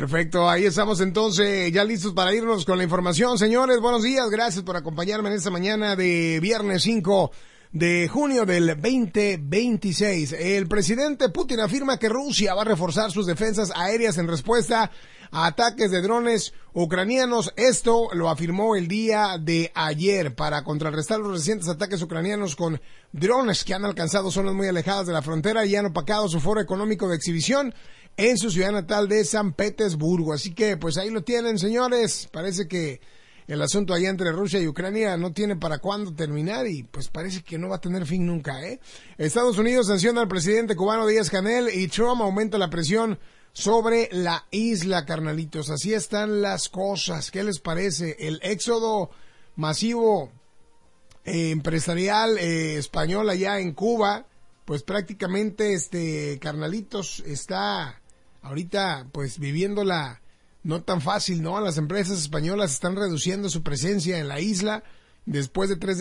Perfecto, ahí estamos entonces ya listos para irnos con la información. Señores, buenos días, gracias por acompañarme en esta mañana de viernes 5 de junio del 2026. El presidente Putin afirma que Rusia va a reforzar sus defensas aéreas en respuesta a ataques de drones ucranianos. Esto lo afirmó el día de ayer para contrarrestar los recientes ataques ucranianos con drones que han alcanzado zonas muy alejadas de la frontera y han opacado su foro económico de exhibición en su ciudad natal de San Petersburgo. Así que pues ahí lo tienen, señores. Parece que el asunto allá entre Rusia y Ucrania no tiene para cuándo terminar y pues parece que no va a tener fin nunca, ¿eh? Estados Unidos sanciona al presidente cubano Díaz-Canel y Trump aumenta la presión sobre la isla, carnalitos. Así están las cosas. ¿Qué les parece? El éxodo masivo empresarial español allá en Cuba, pues prácticamente carnalitos está ahorita pues viviéndola no tan fácil, ¿no? Las empresas españolas están reduciendo su presencia en la isla después de 3